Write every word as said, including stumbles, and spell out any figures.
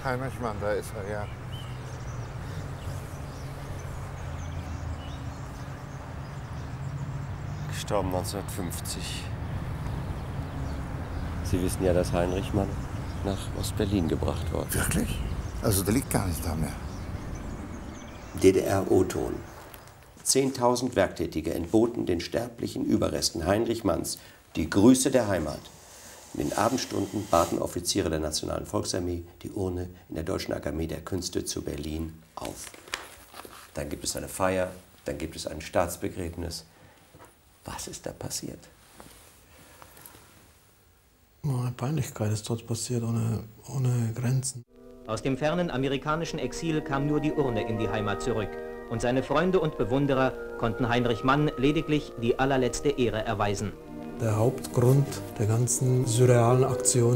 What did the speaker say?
Heinrich Mann, da ist er, ja. Gestorben neunzehnhundertfünfzig. Sie wissen ja, dass Heinrich Mann nach Ost-Berlin gebracht worden ist. Wirklich? Also der liegt gar nicht da mehr. D D R-O-Ton. Zehntausend Werktätige entboten den sterblichen Überresten Heinrich Manns die Grüße der Heimat. In den Abendstunden baten Offiziere der Nationalen Volksarmee die Urne in der Deutschen Akademie der Künste zu Berlin auf. Dann gibt es eine Feier, dann gibt es ein Staatsbegräbnis. Was ist da passiert? Eine Peinlichkeit ist dort passiert, ohne, ohne Grenzen. Aus dem fernen amerikanischen Exil kam nur die Urne in die Heimat zurück. Und seine Freunde und Bewunderer konnten Heinrich Mann lediglich die allerletzte Ehre erweisen. Der Hauptgrund der ganzen surrealen Aktion